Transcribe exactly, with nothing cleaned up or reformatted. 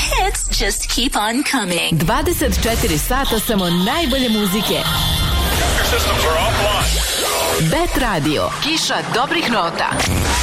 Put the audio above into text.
hits just keep on coming. dvadeset četiri sata samo najbolje muzike. Bet Radio. Kiša dobrih nota.